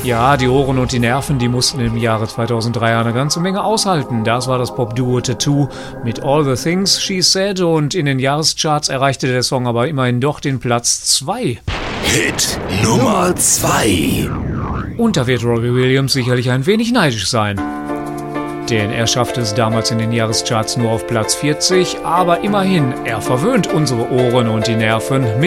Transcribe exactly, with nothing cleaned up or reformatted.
Ja, die Ohren und die Nerven, die mussten im Jahre zweitausenddrei eine ganze Menge aushalten. Das war das Popduo Tattoo mit All the Things She Said und in den Jahrescharts erreichte der Song aber immerhin doch den Platz zwei. Hit Nummer zwei. Und da wird Robbie Williams sicherlich ein wenig neidisch sein. Denn er schaffte es damals in den Jahrescharts nur auf Platz vierzig, aber immerhin, er verwöhnt unsere Ohren und die Nerven mit